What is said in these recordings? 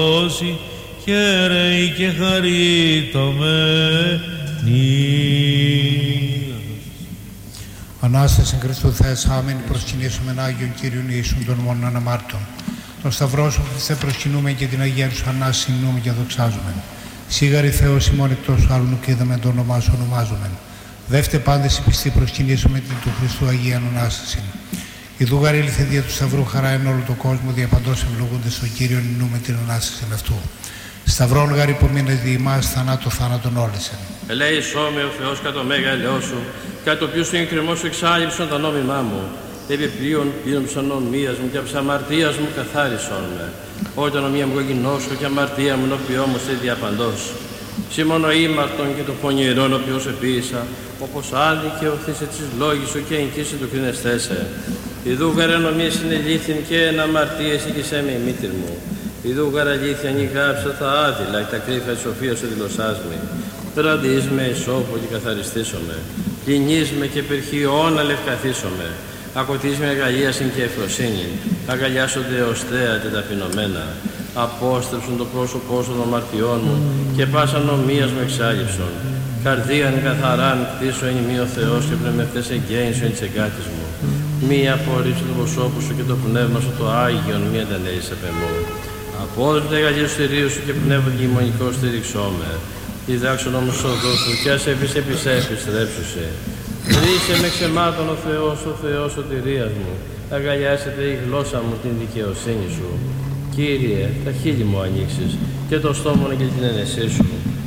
Όσοι χαίρεοι και χαρίτωμενοι. Ανάσταση Χριστού Θεός, άμεν, προσκυνήσουμε Άγιον Κύριον Ιησούν των μόνον αναμάρτων. Τον Σταυρό σου Χριστέ προσκυνούμε και την Αγία Σου Ανάσταση συνούμε και δοξάζουμε. Σίγαρη Θεός ημών εκτός άλλου και είδαμε το όνομά Σου ονομάζουμε. Δεύτε πάντες οι πιστοί προσκυνήσουμε την του Χριστού Αγίαν Ανάσταση. Η δούγαρη ήλθε δια του Σταυρού χαρά εν όλο τον κόσμο, διαπαντός ευλογούνται στον Κύριον νούμε την Ανάσταση αυτού. Σταυρόν γαρ υπομείνες δι' ημάς θάνατον όλεσεν. Ελέησόμε ο Θεός κατ' το μέγα ελαιό Σου, κατ' το οποίο στον κρεμό Σου εξάλληψον τα νόμιμά μου. Επιπλέον πήρον ψωνομίας μου και ψαμαρτίας μου καθάρισον με. Όταν ομοία μου γινώσω και αμαρτία μου νοποιώ μου σε διαπαντός. Σιμώνο ήμαρτον και το πονηρόν οποίος επίησα, όπως άλλοι και ορθήσε τις λόγοι Σου και εγκύσε του κρίνεστέσε. Ιδού γαρανομίες είναι λύθιν και εν αμαρτίες οικισέ με η μήτηρ μου. Ιδού γαραλήθεια νιγάψα τα άδειλα και τα κρύφα της σοφίας Σου δηλωσάς με. Τραντείς με ισόπο και καθαριστήσομαι. Πληνείς με και περχιών αλευκαθήσομαι. Ακοτείς με αγαλίασιν και ευφροσύνη. Αγκαλιάσονται οστέα και ταπεινωμένα. Απόστρεψον το πρόσωπό Σου των αμαρτιών μου και πάσα νομίας με εξάλληψον. Καρδίαν καθαράν κτίσω εν ημί ο Θεός και πνευματές εγγέννησον εν της εγκάτης μου. Μη απορρίψε το προσώπου Σου και το πνεύμα Σου το Άγιον, μη ανταλέεις απ' εμού. Απόδρυτε αγαλίου στηρίου Σου και πνεύμα γημονικό στηριξώμε. Διδάξον όμως οδό Σου και ας επιστρέψουσε. Ρίσε με ξεμάτων ο Θεός σωτηρίας μου. Αγκαλιάσετε η γλώσσα μου την δικαιοσύνη Σου. Κύριε, τα χείλη μου ανοίξεις και το στόμα και την ένεσή Σου.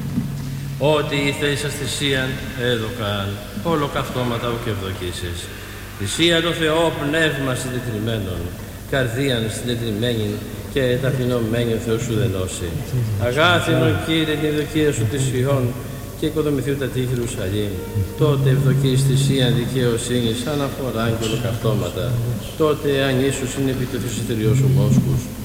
Ό,τι ήθελες θυσίαν έδωκαν, ολοκαυτώματα ου και ευδοκίσεις. Θυσία το Θεό πνεύμα συντετριμένων, καρδίαν συντετριμένη και ταπεινωμένη ο Θεός Σου δενώσει. Αγάθινο Κύριε την ευδοκία Σου της Ιών και οικοδομηθούν τα τείχη Ιερουσαλήμ. Τότε ευδοκείς θυσίαν δικαιοσύνης αναφοράν και ολοκαυτώματα. Τότε αν ίσως είναι επί το θυσιαστηριό Σου μόσκους.